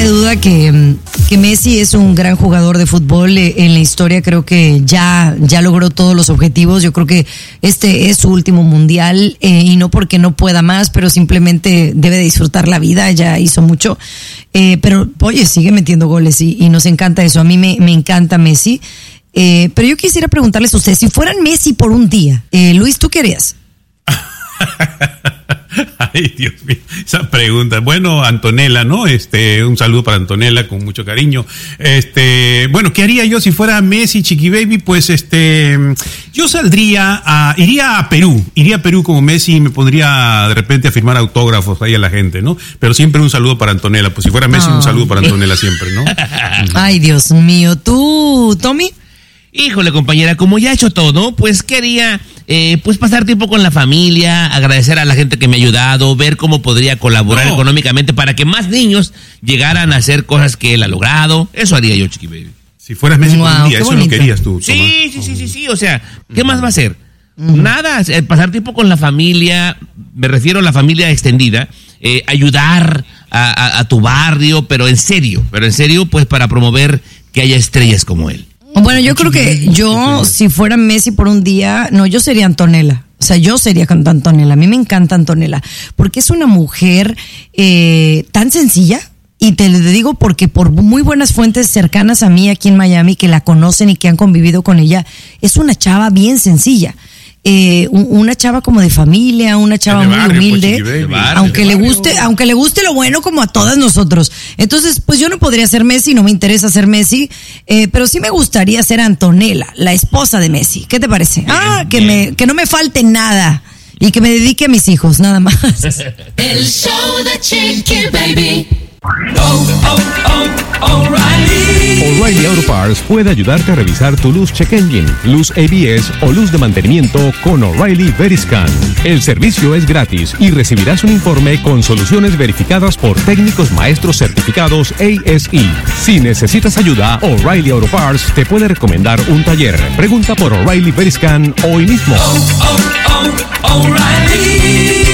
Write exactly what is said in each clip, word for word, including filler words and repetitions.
cabe duda que, que Messi es un gran jugador de fútbol en la historia. Creo que ya, ya logró todos los objetivos. Yo creo que este es su último mundial, eh, y no porque no pueda más, pero simplemente debe de disfrutar la vida. Ya hizo mucho, eh, pero oye, sigue metiendo goles y, y nos encanta eso. A mí me, me encanta Messi, eh, pero yo quisiera preguntarles a ustedes, si fueran Messi por un día, eh, Luis, ¿tú qué harías? Ay, Dios mío, esa pregunta. Bueno, Antonella, ¿no? Este, un saludo para Antonella con mucho cariño. Este, bueno, ¿qué haría yo si fuera Messi, Chiqui Baby? Pues, este, yo saldría a, iría a Perú, iría a Perú como Messi y me pondría de repente a firmar autógrafos ahí a la gente, ¿no? Pero siempre un saludo para Antonella. Pues si fuera Messi, oh. un saludo para Antonella siempre, ¿no? Ay, Dios mío. ¿Tú, Tommy? Híjole, compañera, como ya he hecho todo, pues quería eh, pues pasar tiempo con la familia, agradecer a la gente que me ha ayudado, ver cómo podría colaborar no. económicamente para que más niños llegaran a hacer cosas que él ha logrado. Eso haría yo, Chiqui Baby. Si fueras Messi wow, por un día, eso bonito. Lo querías tú, Tomás. Sí, sí, sí, sí, sí, o sea, ¿qué uh-huh. más va a hacer? Uh-huh. Nada, pasar tiempo con la familia, me refiero a la familia extendida, eh, ayudar a, a, a tu barrio, pero en serio, pero en serio, pues para promover que haya estrellas como él. Bueno, yo creo que yo, si fuera Messi por un día, no, yo sería Antonella. O sea, yo sería con Antonella. A mí me encanta Antonella, porque es una mujer eh, tan sencilla. Y te lo digo porque por muy buenas fuentes cercanas a mí aquí en Miami, que la conocen y que han convivido con ella, es una chava bien sencilla. Eh, una chava como de familia, una chava muy barrio, humilde, pues, barrio, aunque le guste, aunque le guste lo bueno como a todas nosotros. Entonces, pues yo no podría ser Messi, no me interesa ser Messi, eh, pero sí me gustaría ser Antonella, la esposa de Messi. ¿Qué te parece? Bien, ah, que bien. me, que no me falte nada y que me dedique a mis hijos, nada más. El show de Chiqui Baby. Oh, oh, oh, O'Reilly. O'Reilly Auto Parts puede ayudarte a revisar tu luz check engine, luz A B S o luz de mantenimiento con O'Reilly Veriscan. El servicio es gratis y recibirás un informe con soluciones verificadas por técnicos maestros certificados A S E. Si necesitas ayuda, O'Reilly Auto Parts te puede recomendar un taller. Pregunta por O'Reilly Veriscan hoy mismo. Oh, oh, oh, O'Reilly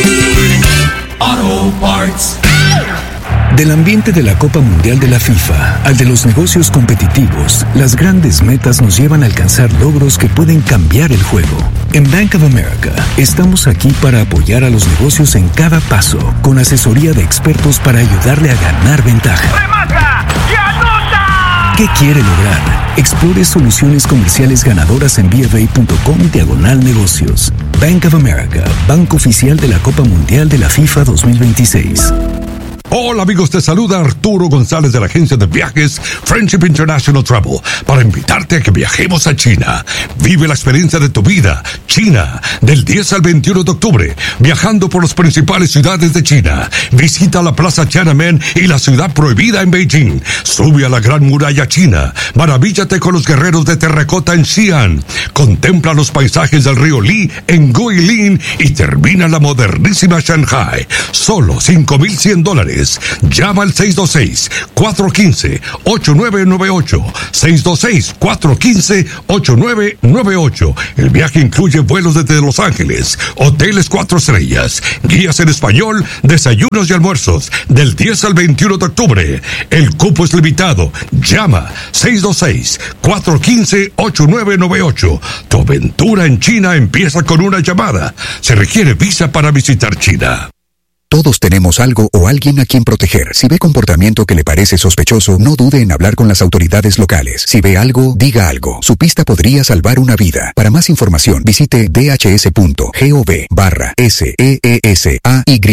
Auto Parts. Del ambiente de la Copa Mundial de la FIFA al de los negocios competitivos, las grandes metas nos llevan a alcanzar logros que pueden cambiar el juego. En Bank of America, estamos aquí para apoyar a los negocios en cada paso, con asesoría de expertos para ayudarle a ganar ventaja. ¡Remata! ¡Y anota! ¿Qué quiere lograr? Explore soluciones comerciales ganadoras en b f a punto com diagonal negocios. Bank of America, banco oficial de la Copa Mundial de la FIFA dos mil veintiséis. Hola amigos, te saluda Arturo González de la agencia de viajes Friendship International Travel para invitarte a que viajemos a China. Vive la experiencia de tu vida, China, del diez al veintiuno de octubre, viajando por las principales ciudades de China. Visita la Plaza Tiananmen y la ciudad prohibida en Beijing. Sube a la Gran Muralla China. Maravíllate con los guerreros de terracota en Xi'an. Contempla los paisajes del río Li en Guilin y termina la modernísima Shanghai. Solo cinco mil cien dólares. Llama al seis dos seis, cuatro uno cinco, ocho nueve nueve ocho. seis dos seis, cuatro uno cinco, ocho nueve nueve ocho. El viaje incluye vuelos desde Los Ángeles, hoteles cuatro estrellas, guías en español, desayunos y almuerzos, del diez al veintiuno de octubre. El cupo es limitado. Llama seis dos seis, cuatro uno cinco, ocho nueve nueve ocho. Tu aventura en China empieza con una llamada. Se requiere visa para visitar China. Todos tenemos algo o alguien a quien proteger. Si ve comportamiento que le parece sospechoso, no dude en hablar con las autoridades locales. Si ve algo, diga algo. Su pista podría salvar una vida. Para más información, visite d h s punto gov barra S E E S A Y.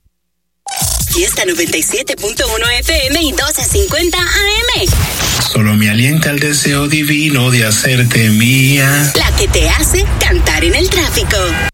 Fiesta noventa y siete punto uno F M y doce cincuenta A M. Solo me alienta el deseo divino de hacerte mía. La que te hace cantar en el tráfico.